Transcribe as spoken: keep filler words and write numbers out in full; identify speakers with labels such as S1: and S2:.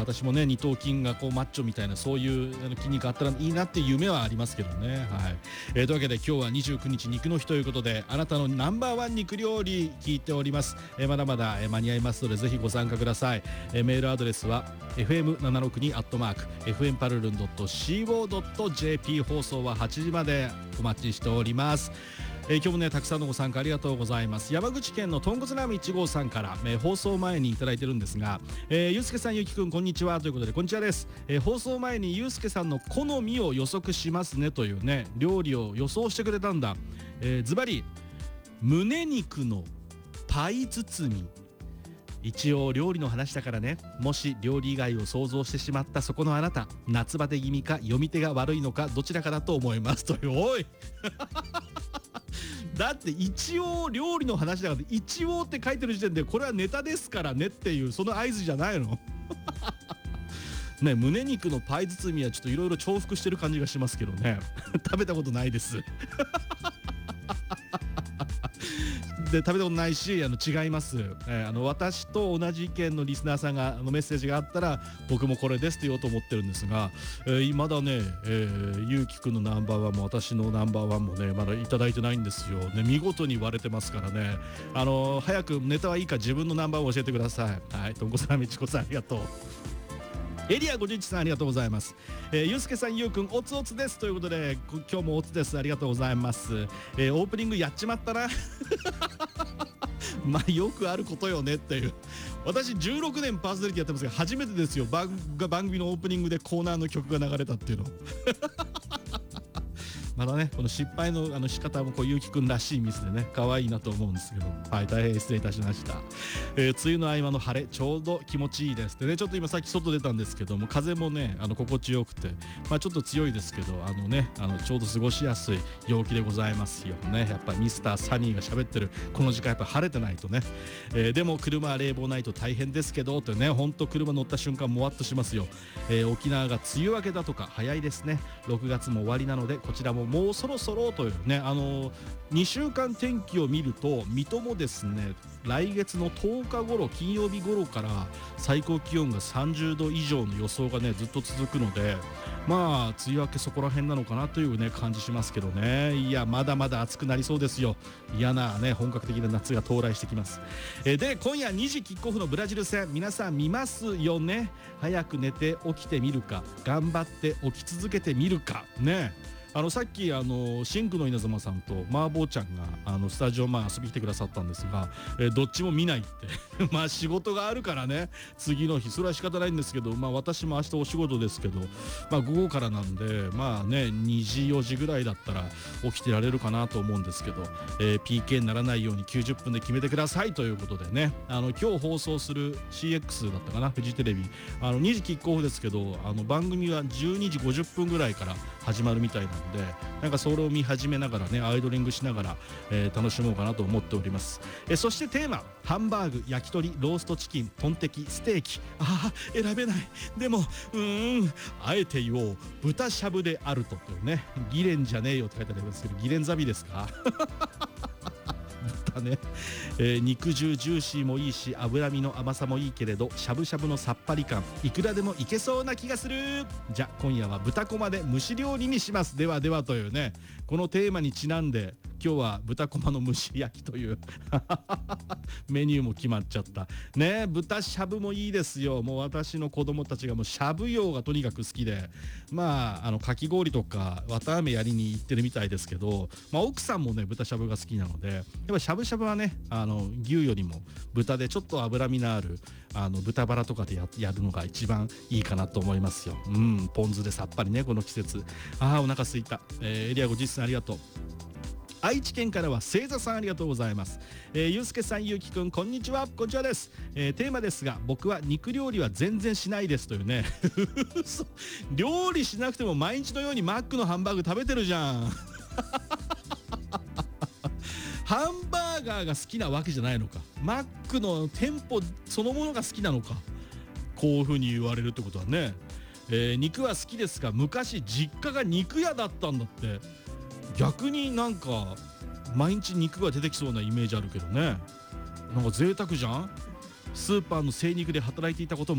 S1: 私もね二頭筋がこうマッチョみたいなそういうあの筋肉あったらいいなっていう夢はありますけどね。はい、えー、というわけで今日はにじゅうくにち肉の日ということで、あなたのナンバーワン肉料理聞いております。えー、まだまだ、えー、間に合いますのでぜひご参加ください。えー、メールアドレスは エフエムななろくに アットマーク エフエム パルルン ドット シーオー ドット ジェーピー 放送ははちじまでお待ちしております。えー、今日もねたくさんのご参加ありがとうございます。山口県のとんこつラーメンいち号さんから、えー、放送前にいただいてるんですが、えー、ゆうすけさんゆうきくんこんにちはということで、こんにちはです。えー、放送前にゆうすけさんの好みを予測しますねというね料理を予想してくれたんだ。ズバリ胸肉のパイ包み。一応料理の話だからね、もし料理以外を想像してしまったそこのあなた、夏バテ気味か読み手が悪いのかどちらかだと思いますという。おいだって一応料理の話だから一応って書いてる時点でこれはネタですからねっていうその合図じゃないのね、胸肉のパイ包みはちょっといろいろ重複してる感じがしますけどね食べたことないですで食べたことないしあの違います、えー、あの私と同じ意見のリスナーさんがあのメッセージがあったら僕もこれですって言おうと思ってるんですが、えー、まだね、えー、ゆうきくんのナンバーワンも私のナンバーワンもねまだいただいてないんですよ、ね、見事に割れてますからね。あのー、早くネタはいいか自分のナンバーを教えてください。はい、とんこさんみちこさんありがとう。エリアごじゅういちさんありがとうございます。えー、ゆうすけさんゆうくんおつおつですということで今日もおつですありがとうございます。えー、オープニングやっちまったなまあよくあることよねっていう。私じゅうろくねんパーソナリティやってますが初めてですよ、番番組のオープニングでコーナーの曲が流れたっていうのまだねこの失敗のあの仕方もこうゆうきくんらしいミスでね可愛いなと思うんですけど、はい、大変失礼いたしました。えー、梅雨の合間の晴れちょうど気持ちいいですでね、ちょっと今さっき外出たんですけども風もねあの心地よくて、まあ、ちょっと強いですけどあのねあのちょうど過ごしやすい陽気でございますよね。やっぱミスターサニーが喋ってるこの時間やっぱ晴れてないとね、えー、でも車は冷房ないと大変ですけどってね、ほんと車乗った瞬間もわっとしますよ。えー、沖縄が梅雨明けだとか早いですね。ろくがつも終わりなのでこちらももうそろそろというね、あのー、にしゅうかん天気を見ると水戸もですね来月のとおか頃金曜日頃から最高気温がさんじゅうど以上の予想がねずっと続くので、まあ梅雨明けそこら辺なのかなというね感じしますけどね。いやまだまだ暑くなりそうですよ。嫌なね本格的な夏が到来してきます。えー、で今夜にじキックオフのブラジル戦皆さん見ますよね。早く寝て起きてみるか頑張って起き続けてみるかね。あのさっきあのシンクの稲妻さんとマーボーちゃんがあのスタジオまあ遊びに来てくださったんですが、えー、どっちも見ないってまあ仕事があるからね次の日それは仕方ないんですけど、まあ私も明日お仕事ですけど、まあ午後からなんでまあねにじよじぐらいだったら起きてられるかなと思うんですけど、えー、ピーケー にならないようにきゅうじゅっぷんで決めてくださいということでね、あの今日放送する シーエックス だったかなフジテレビあのにじキックオフですけどあの番組はじゅうにじごじゅっぷんぐらいから始まるみたいなんで、なんかそれを見始めながらねアイドリングしながら、えー、楽しもうかなと思っております。えー、そしてテーマハンバーグ焼き鳥ローストチキントンテキステーキ、あー選べないでもうーんあえて言おう豚しゃぶであるとというね、ギレンじゃねえよって書いてありますけどギレンザビですかねえー、肉汁ジューシーもいいし脂身の甘さもいいけれどしゃぶしゃぶのさっぱり感いくらでもいけそうな気がする。じゃ今夜は豚こまで蒸し料理にします。ではではというねこのテーマにちなんで今日は豚こまの蒸し焼きというメニューも決まっちゃったね。豚しゃぶもいいですよ。もう私の子供たちがもうしゃぶ用がとにかく好きで、まああのかき氷とか綿あめやりに行ってるみたいですけど、まあ、奥さんもね豚しゃぶが好きなのでやっぱしゃぶしゃぶはねあの牛よりも豚でちょっと脂身のあるあの豚バラとかで や, やるのが一番いいかなと思いますよ。うんポン酢でさっぱりねこの季節。あーお腹すいた。えー、エリアごじゅっさんありがとう。愛知県からは星座さんありがとうございます。えー、ゆうすけさんゆうきくんこんにちは。こんにちはです。えー、テーマですが僕は肉料理は全然しないですというね料理しなくても毎日のようにマックのハンバーグ食べてるじゃんハンバーガーが好きなわけじゃないのか、マックの店舗そのものが好きなのか、こういう風に言われるってことはね、えー、肉は好きですが昔実家が肉屋だったんだって。逆になんか毎日肉が出てきそうなイメージあるけどね。なんか贅沢じゃん。スーパーの精肉で働いていたことも